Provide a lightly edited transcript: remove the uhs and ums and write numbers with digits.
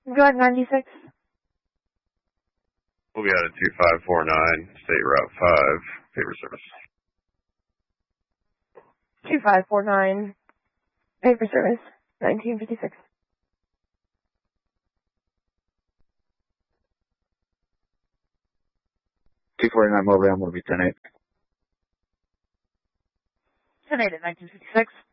Go ahead, 96. We'll be out at 2549, State Route 5, paper service. 2549, paper service, 1956. $249 over, I'm going to be 10-8. 10-8 at 1956.